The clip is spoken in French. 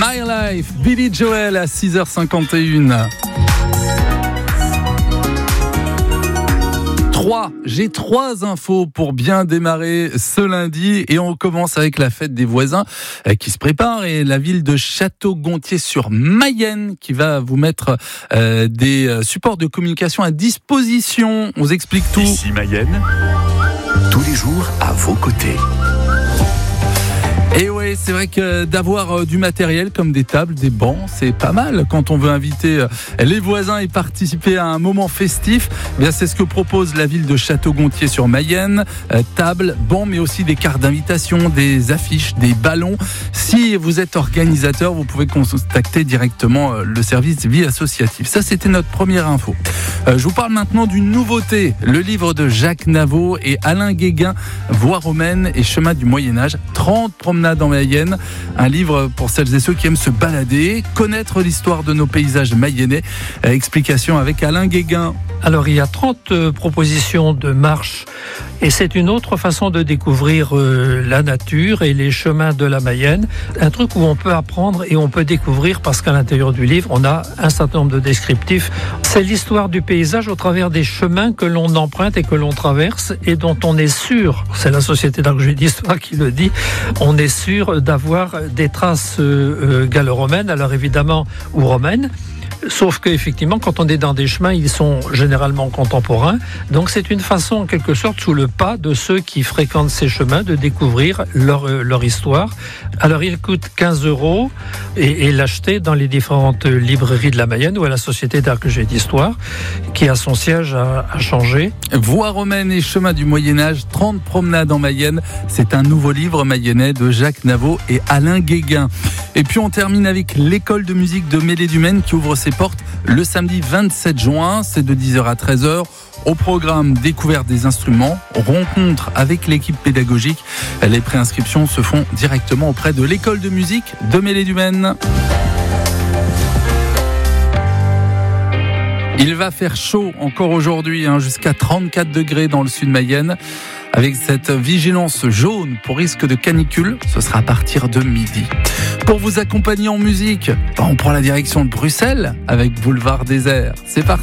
My Life, Billy Joel à 6h51. J'ai 3 infos pour bien démarrer ce lundi et on commence avec la fête des voisins qui se prépare et la ville de Château-Gontier-sur-Mayenne qui va vous mettre des supports de communication à disposition. On vous explique tout. Ici Mayenne, tous les jours à vos côtés. Et oui, c'est vrai que d'avoir du matériel comme des tables, des bancs, c'est pas mal quand on veut inviter les voisins et participer à un moment festif. Eh bien, c'est ce que propose la ville de Château-Gontier-sur-Mayenne. Tables, bancs, mais aussi des cartes d'invitation, des affiches, des ballons. Si vous êtes organisateur, vous pouvez contacter directement le service vie associative. Ça, c'était notre première info. Je vous parle maintenant d'une nouveauté. Le livre de Jacques Navaud et Alain Guéguin, Voie romaine et chemin du Moyen-Âge. 30 promenades en Mayenne, un livre pour celles et ceux qui aiment se balader, connaître l'histoire de nos paysages mayennais. Explication avec Alain Guéguin. Alors il y a 30 propositions de marche et c'est une autre façon de découvrir la nature et les chemins de la Mayenne. Un truc où on peut apprendre et on peut découvrir parce qu'à l'intérieur du livre on a un certain nombre de descriptifs. C'est l'histoire du paysage au travers des chemins que l'on emprunte et que l'on traverse et dont on est sûr, c'est la Société d'archéologie d'histoire qui le dit, on est sûr d'avoir des traces gallo-romaines, alors évidemment ou romaines. Sauf qu'effectivement, quand on est dans des chemins, ils sont généralement contemporains. Donc c'est une façon, en quelque sorte, sous le pas de ceux qui fréquentent ces chemins, de découvrir leur histoire. Alors il coûte 15 € et l'acheter dans les différentes librairies de la Mayenne ou à la Société d'archéologie d'histoire, qui a son siège à Changé. Voie romaine et chemin du Moyen-Âge, 30 promenades en Mayenne. C'est un nouveau livre mayennais de Jacques Navaud et Alain Guéguin. Et puis on termine avec l'école de musique de Mêlée-du-Maine qui ouvre ses portes le samedi 27 juin. C'est de 10h à 13h. Au programme, découverte des instruments, rencontre avec l'équipe pédagogique. Les préinscriptions se font directement auprès de l'école de musique de Mêlée-du-Maine. Il va faire chaud encore aujourd'hui, jusqu'à 34 degrés dans le sud Mayenne. Avec cette vigilance jaune pour risque de canicule, ce sera à partir de midi. Pour vous accompagner en musique, on prend la direction de Bruxelles avec Boulevard Désert. C'est parti.